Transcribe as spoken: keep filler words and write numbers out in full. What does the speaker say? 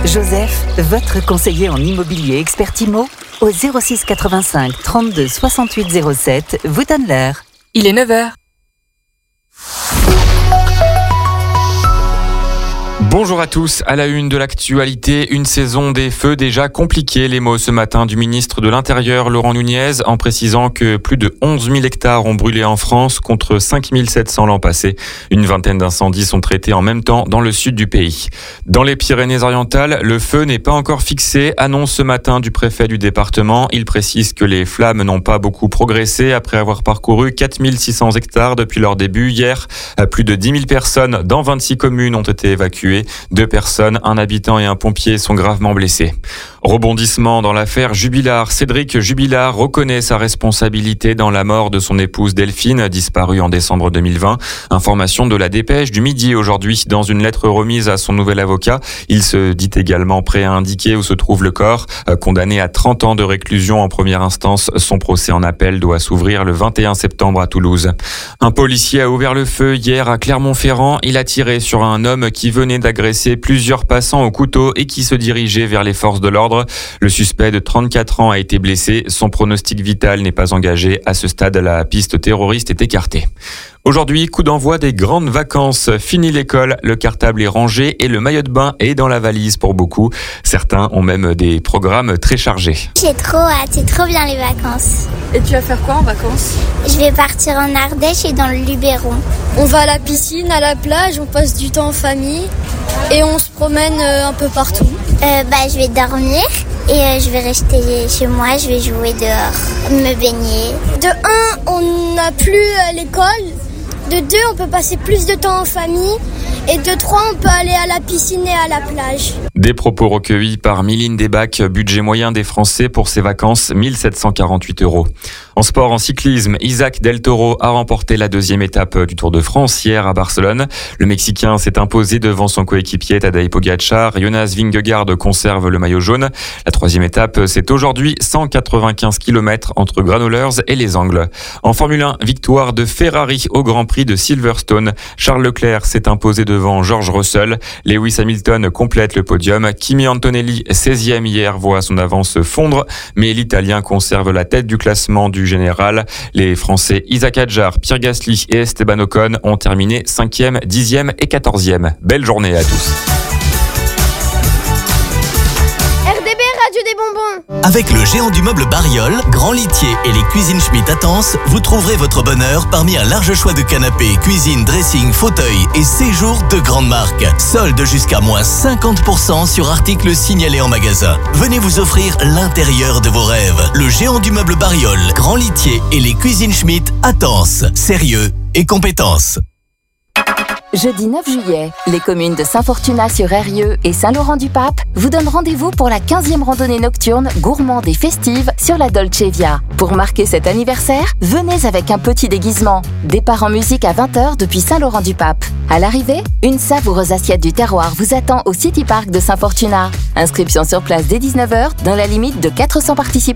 Joseph, votre conseiller en immobilier expert IMO, au zéro six quatre-vingt-cinq trente-deux soixante-huit zéro sept, vous donne l'heure. Il est neuf heures. Bonjour à tous, à la une de l'actualité, une saison des feux déjà compliquée. Les mots ce matin du ministre de l'Intérieur, Laurent Nunez, en précisant que plus de onze mille hectares ont brûlé en France contre cinq mille sept cents l'an passé. Une vingtaine d'incendies sont traités en même temps dans le sud du pays. Dans les Pyrénées-Orientales, le feu n'est pas encore fixé, annonce ce matin du préfet du département. Il précise que les flammes n'ont pas beaucoup progressé après avoir parcouru quatre mille six cents hectares depuis leur début. Hier, plus de dix mille personnes dans vingt-six communes ont été évacuées. Deux personnes, un habitant et un pompier sont gravement blessés. Rebondissement dans l'affaire Jubilard. Cédric Jubilard reconnaît sa responsabilité dans la mort de son épouse Delphine, disparue en décembre deux mille vingt. Information de la Dépêche du Midi aujourd'hui. Dans une lettre remise à son nouvel avocat, il se dit également prêt à indiquer où se trouve le corps. Condamné à trente ans de réclusion en première instance, son procès en appel doit s'ouvrir le vingt et un septembre à Toulouse. Un policier a ouvert le feu hier à Clermont-Ferrand. Il a tiré sur un homme qui venait d'agresser plusieurs passants au couteau et qui se dirigeait vers les forces de l'ordre. Le suspect de trente-quatre ans a été blessé. Son pronostic vital n'est pas engagé. À ce stade, la piste terroriste est écartée. Aujourd'hui, coup d'envoi des grandes vacances. Fini l'école, le cartable est rangé et le maillot de bain est dans la valise pour beaucoup. Certains ont même des programmes très chargés. J'ai trop hâte, c'est trop bien les vacances. Et tu vas faire quoi en vacances? Je vais partir en Ardèche et dans le Luberon. On va à la piscine, à la plage, on passe du temps en famille et on se promène un peu partout. Euh, bah, je vais dormir. Et euh, je vais rester chez moi, je vais jouer dehors, me baigner. De un, on n'a plus euh, l'école. De deux, on peut passer plus de temps en famille. Et de trois, on peut aller à la piscine et à la plage. Des propos recueillis par Miline Desbac, budget moyen des Français pour ces vacances, mille sept cent quarante-huit euros. En sport, en cyclisme, Isaac Del Toro a remporté la deuxième étape du Tour de France hier à Barcelone. Le Mexicain s'est imposé devant son coéquipier Tadej Pogačar. Jonas Vingegaard conserve le maillot jaune. La troisième étape, c'est aujourd'hui cent quatre-vingt-quinze kilomètres entre Granollers et Les Angles. En Formule un, victoire de Ferrari au Grand Prix de Silverstone. Charles Leclerc s'est imposé devant George Russell. Lewis Hamilton complète le podium. Kimi Antonelli, seizième hier, voit son avance fondre, mais l'Italien conserve la tête du classement du général. Les Français Isaac Hadjar, Pierre Gasly et Esteban Ocon ont terminé cinquième, dixième et quatorzième. Belle journée à tous. R D B, Radio des bonbons. Avec le géant du meuble Bariol, Grand Litier et les cuisines Schmitt à Tence, vous trouverez votre bonheur parmi un large choix de canapés, cuisine, dressing, fauteuils et séjours de grandes marques. Solde jusqu'à moins cinquante pour cent sur articles signalés en magasin. Venez vous offrir l'intérieur de vos rêves. Le géant du meuble Bariol, Grand Litier et les cuisines Schmitt à Tence. Sérieux et compétence. Jeudi neuf juillet, les communes de Saint-Fortunat-sur-Eyrieux et Saint-Laurent-du-Pape vous donnent rendez-vous pour la quinzième randonnée nocturne gourmande et festive sur la Dolce Via. Pour marquer cet anniversaire, venez avec un petit déguisement. Départ en musique à vingt heures depuis Saint-Laurent-du-Pape. À l'arrivée, une savoureuse assiette du terroir vous attend au City Park de Saint-Fortunat. Inscription sur place dès dix-neuf heures dans la limite de quatre cents participants.